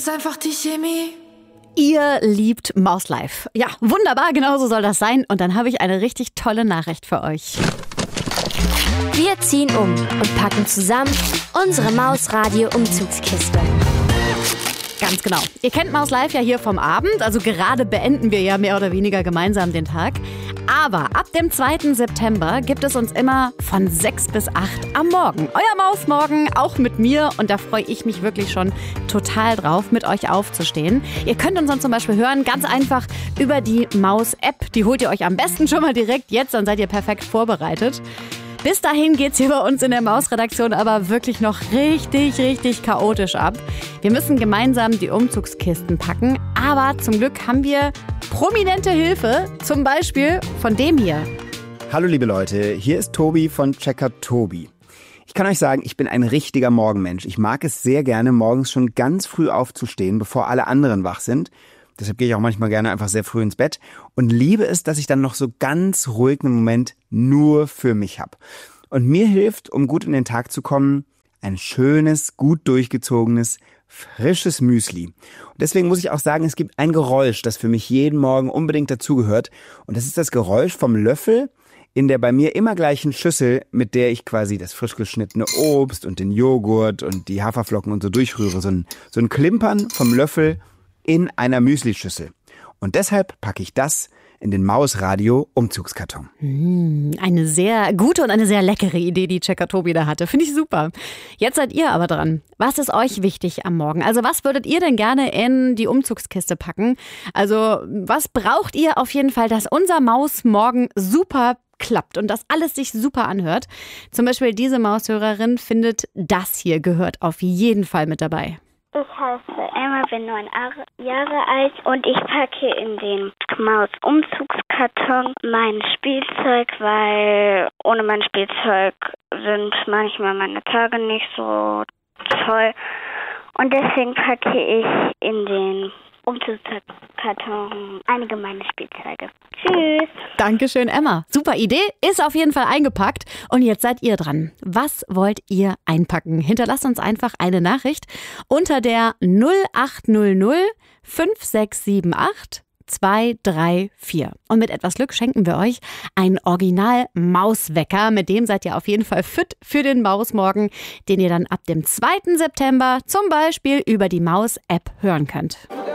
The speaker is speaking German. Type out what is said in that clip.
Ist einfach die Chemie. Ihr liebt Maus Live. Ja, wunderbar, genau so soll das sein. Und dann habe ich eine richtig tolle Nachricht für euch. Wir ziehen um und packen zusammen unsere Maus-Radio-Umzugskiste. Ganz genau. Ihr kennt Maus Live ja hier vom Abend, also gerade beenden wir ja mehr oder weniger gemeinsam den Tag. Aber ab dem 2. September gibt es uns immer von 6 bis 8 am Morgen. Euer Mausmorgen, auch mit mir. Und da freue ich mich wirklich schon total drauf, mit euch aufzustehen. Ihr könnt uns dann zum Beispiel hören, ganz einfach über die Maus-App. Die holt ihr euch am besten schon mal direkt jetzt, dann seid ihr perfekt vorbereitet. Bis dahin geht's hier bei uns in der Maus-Redaktion aber wirklich noch richtig chaotisch ab. Wir müssen gemeinsam die Umzugskisten packen, aber zum Glück haben wir prominente Hilfe, zum Beispiel von dem hier. Hallo liebe Leute, hier ist Tobi von Checker Tobi. Ich kann euch sagen, ich bin ein richtiger Morgenmensch. Ich mag es sehr gerne, morgens schon ganz früh aufzustehen, bevor alle anderen wach sind. Deshalb gehe ich auch manchmal gerne einfach sehr früh ins Bett und liebe es, dass ich dann noch so ganz ruhig einen Moment nur für mich habe. Und mir hilft, um gut in den Tag zu kommen, ein schönes, gut durchgezogenes, frisches Müsli. Und deswegen muss ich auch sagen, es gibt ein Geräusch, das für mich jeden Morgen unbedingt dazugehört. Und das ist das Geräusch vom Löffel in der bei mir immer gleichen Schüssel, mit der ich quasi das frisch geschnittene Obst und den Joghurt und die Haferflocken und so durchrühre. So ein Klimpern vom Löffel in einer Müslischüssel. Und deshalb packe ich das in den Maus-Radio-Umzugskarton. Eine sehr gute und eine sehr leckere Idee, die Checker Tobi da hatte. Finde ich super. Jetzt seid ihr aber dran. Was ist euch wichtig am Morgen? Also was würdet ihr denn gerne in die Umzugskiste packen? Also was braucht ihr auf jeden Fall, dass unser Mausmorgen super klappt und dass alles sich super anhört? Zum Beispiel diese Maushörerin findet, das hier gehört auf jeden Fall mit dabei. Ich heiße Emma, bin 9 Jahre alt und ich packe in den Maus-Umzugskarton mein Spielzeug, weil ohne mein Spielzeug sind manchmal meine Tage nicht so toll. Und deswegen packe ich in den Umzugskarton einige meiner Spielzeuge. Tschüss. Dankeschön, Emma. Super Idee, ist auf jeden Fall eingepackt. Und jetzt seid ihr dran. Was wollt ihr einpacken? Hinterlasst uns einfach eine Nachricht unter der 0800 5678 234. Und mit etwas Glück schenken wir euch einen Original-Mauswecker. Mit dem seid ihr auf jeden Fall fit für den Mausmorgen, den ihr dann ab dem 2. September zum Beispiel über die Maus-App hören könnt.